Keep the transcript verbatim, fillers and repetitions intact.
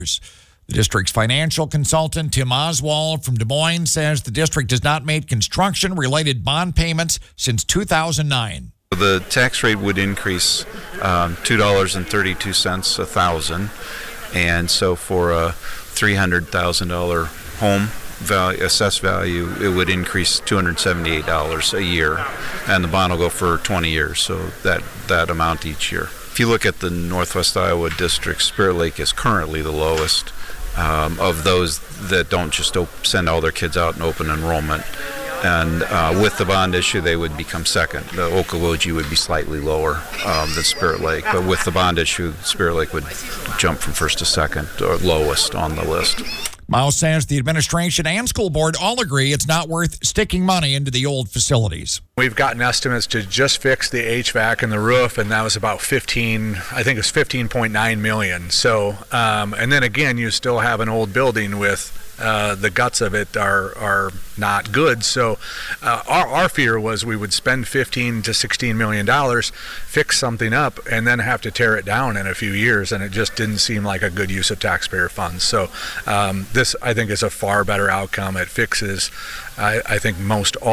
The district's financial consultant, Tim Oswald from Des Moines, says the district has not made construction-related bond payments since two thousand nine. The tax rate would increase um, two dollars and thirty-two cents a thousand, and so for a three hundred thousand dollars home value, assessed value, it would increase two hundred seventy-eight dollars a year, and the bond will go for twenty years, so that, that amount each year. If you look at the Northwest Iowa district, Spirit Lake is currently the lowest um, of those that don't just op- send all their kids out in open enrollment. And uh, with the bond issue, they would become second. The Okoboji would be slightly lower um, than Spirit Lake, but with the bond issue, Spirit Lake would jump from first to second, or lowest on the list. Miles says the administration and school board all agree it's not worth sticking money into the old facilities. We've gotten estimates to just fix the H V A C and the roof, and that was about fifteen, I think it was fifteen point nine million. So, um, and then again, you still have an old building with Uh, the guts of it are are not good. So uh, our, our fear was we would spend fifteen to sixteen million dollars, fix something up, and then have to tear it down in a few years, and it just didn't seem like a good use of taxpayer funds. So um, this, I think, is a far better outcome. It fixes, I, I think, most all